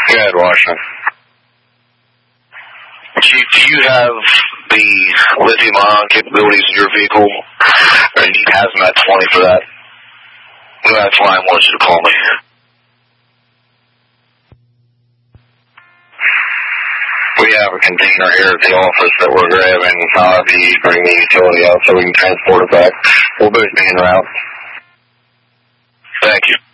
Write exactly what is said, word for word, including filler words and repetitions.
Go ahead, Washington. Chief, do you have the lithium-ion capabilities in your vehicle? Or you need hazmat twenty for that? That's why I want you to call me. We have a container here at the office that we're grabbing. However, you bring the utility out so we can transport it back. We'll both be en route. Thank you.